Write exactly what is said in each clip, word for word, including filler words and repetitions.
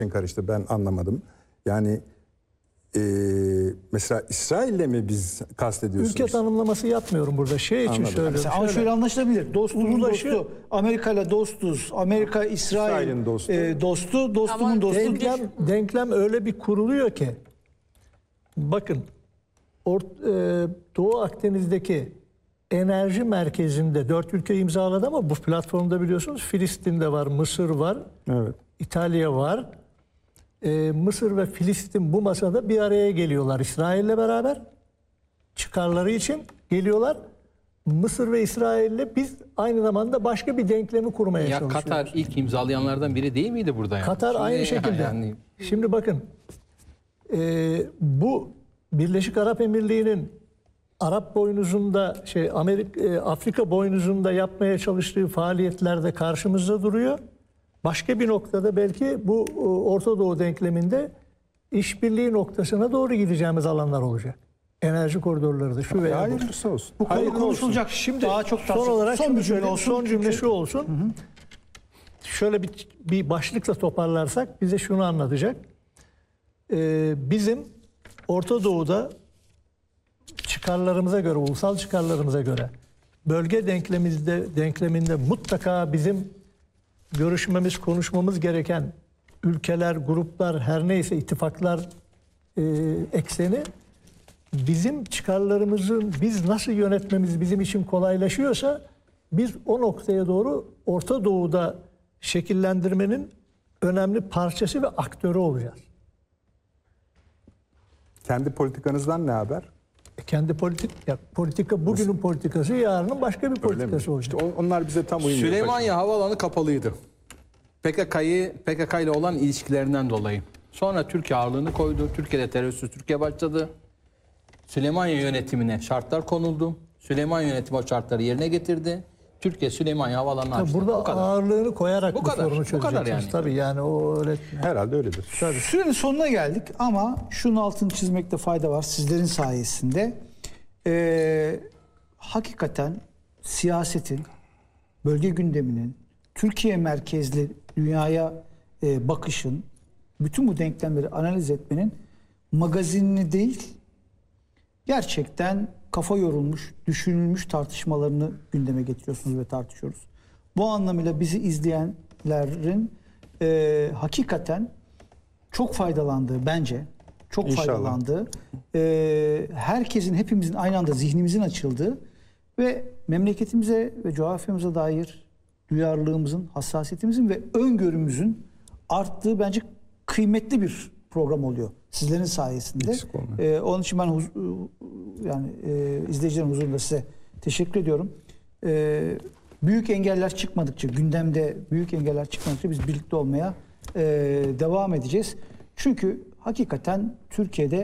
karıştı, ben anlamadım. Yani e, mesela İsrail'le mi biz kastediyorsunuz? Ülke tanımlaması yapmıyorum burada. Şey için Anladım. söylüyorum. Mesela ama şöyle anlaşılabilir. Dostluğun Uzlaşı- dostu. Amerika ile dostuz. Amerika, İsrail İsrail'in dostu. e, dostu. Dostumun Ama dostu. Denklem, denklem öyle bir kuruluyor ki, bakın Or- e, Doğu Akdeniz'deki enerji merkezinde dört ülke imzaladı ama bu platformda biliyorsunuz Filistin'de var, Mısır var, Evet. İtalya var. E, Mısır ve Filistin bu masada bir araya geliyorlar İsrail'le beraber. Çıkarları için geliyorlar. Mısır ve İsrail'le biz aynı zamanda başka bir denklemi kurmaya Ya çalışıyoruz. Katar ilk imzalayanlardan biri değil miydi burada yani? Katar Şimdi aynı şekilde. yani- Şimdi bakın, e, bu Birleşik Arap Emirliği'nin Arap boynuzunda, şey Amerika, e, Afrika boynuzunda yapmaya çalıştığı faaliyetlerde karşımızda duruyor. Başka bir noktada belki bu e, Orta Doğu denkleminde işbirliği noktasına doğru gideceğimiz alanlar olacak. Enerji koridorları da şu veya bu. Hayırlısı olsun. Bu konu Hayırlı olsun. konuşulacak. Şimdi daha çok son tartışılacak. olarak son şunu bir cümle söyleyeyim. olsun. Son cümle Çünkü- şu olsun. Şöyle bir, bir başlıkla toparlarsak bize şunu anlatacak. Ee, bizim Orta Doğu'da çıkarlarımıza göre, ulusal çıkarlarımıza göre bölge denklemimizde, denkleminde mutlaka bizim görüşmemiz, konuşmamız gereken ülkeler, gruplar, her neyse ittifaklar e, ekseni, bizim çıkarlarımızın biz nasıl yönetmemiz bizim için kolaylaşıyorsa biz o noktaya doğru Orta Doğu'da şekillendirmenin önemli parçası ve aktörü olacağız. Kendi politikanızdan ne haber? E kendi politik ya politika bugünün politikası, yarının başka bir Öyle mi? politikası olacak. İşte on- onlar bize tam uymuyor. Süleymaniye havaalanı kapalıydı. P K K'yı P K K ile olan ilişkilerinden dolayı. Sonra Türkiye ağırlığını koydu. Türkiye'de terörsüz Türkiye başladı. Süleymaniye yönetimine şartlar konuldu. Süleymaniye yönetimi o şartları yerine getirdi. Türkiye Süleymaniye havaalanını açtı. Burada Bu kadar. ağırlığını koyarak Bu bu, kadar, sorunu bu kadar çözeceksiniz. yani. Tabii yani o öyle. Herhalde öyledir. Sürenin sonuna geldik ama şunun altını çizmekte fayda var sizlerin sayesinde. Ee, hakikaten siyasetin, bölge gündeminin, Türkiye merkezli dünyaya e, bakışın, bütün bu denklemleri analiz etmenin magazinini değil, gerçekten kafa yorulmuş, düşünülmüş tartışmalarını gündeme getiriyorsunuz ve tartışıyoruz. Bu anlamıyla bizi izleyenlerin e, hakikaten çok faydalandığı, bence çok İnşallah. faydalandığı, e, herkesin, hepimizin aynı anda zihnimizin açıldığı ve memleketimize ve coğrafyamıza dair duyarlılığımızın, hassasiyetimizin ve öngörümüzün arttığı bence kıymetli bir program oluyor sizlerin sayesinde. Eksik olmayın. Ee, onun için ben huz- yani e, izleyicilerin huzurunda size teşekkür ediyorum. Ee, büyük engeller çıkmadıkça, gündemde büyük engeller çıkmadıkça biz birlikte olmaya e, devam edeceğiz. Çünkü hakikaten Türkiye'de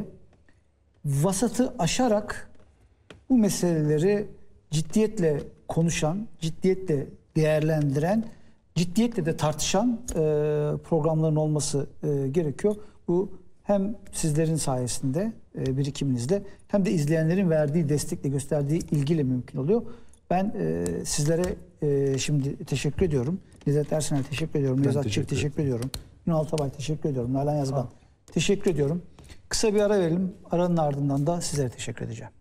vasatı aşarak bu meseleleri ciddiyetle konuşan, ciddiyetle değerlendiren, ciddiyetle de tartışan e, programların olması e, gerekiyor. Bu hem sizlerin sayesinde, e, birikiminizle, hem de izleyenlerin verdiği destekle, gösterdiği ilgiyle mümkün oluyor. Ben e, sizlere e, şimdi teşekkür ediyorum. Nezahat Ersen'e teşekkür ediyorum. Nevzat Çelik teşekkür teşekkür ediyorum. Ünal Tabay teşekkür ediyorum. Nalan Yazgan teşekkür ediyorum. Kısa bir ara verelim. Aranın ardından da sizlere teşekkür edeceğim.